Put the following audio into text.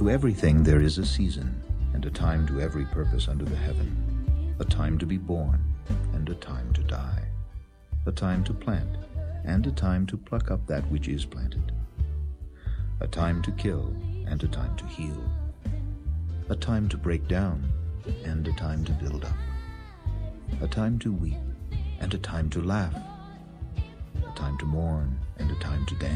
To everything there is a season, and a time to every purpose under the heaven, a time to be born, and a time to die, a time to plant, and a time to pluck up that which is planted, a time to kill, and a time to heal, a time to break down, and a time to build up, a time to weep, and a time to laugh, a time to mourn, and a time to dance.